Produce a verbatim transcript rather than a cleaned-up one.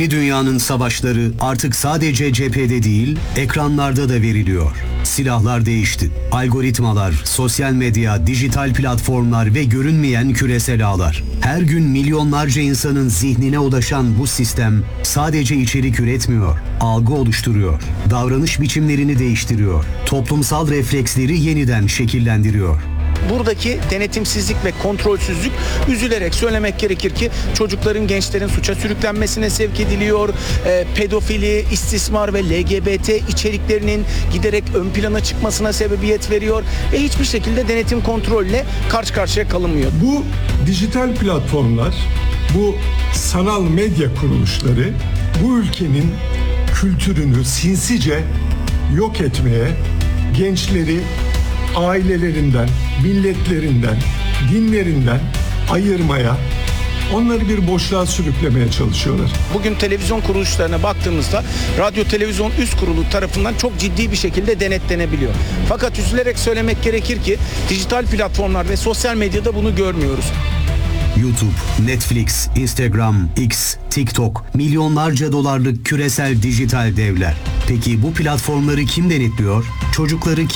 Yeni dünyanın savaşları artık sadece cephede değil, ekranlarda da veriliyor. Silahlar değişti. Algoritmalar, sosyal medya, dijital platformlar ve görünmeyen küresel ağlar. Her gün milyonlarca insanın zihnine ulaşan bu sistem sadece içerik üretmiyor, algı oluşturuyor, davranış biçimlerini değiştiriyor, toplumsal refleksleri yeniden şekillendiriyor. Buradaki denetimsizlik ve kontrolsüzlük, üzülerek söylemek gerekir ki çocukların, gençlerin suça sürüklenmesine sevk ediliyor. E, pedofili, istismar ve L G B T içeriklerinin giderek ön plana çıkmasına sebebiyet veriyor ve hiçbir şekilde denetim kontrolle karşı karşıya kalınmıyor. Bu dijital platformlar, bu sanal medya kuruluşları bu ülkenin kültürünü sinsice yok etmeye, gençleri ailelerinden, milletlerinden, dinlerinden ayırmaya, onları bir boşluğa sürüklemeye çalışıyorlar. Bugün televizyon kuruluşlarına baktığımızda radyo televizyon üst kurulu tarafından çok ciddi bir şekilde denetlenebiliyor. Fakat üzülerek söylemek gerekir ki dijital platformlar ve sosyal medyada bunu görmüyoruz. YouTube, Netflix, Instagram, X, TikTok, milyonlarca dolarlık küresel dijital devler. Peki bu platformları kim denetliyor? Çocukları kim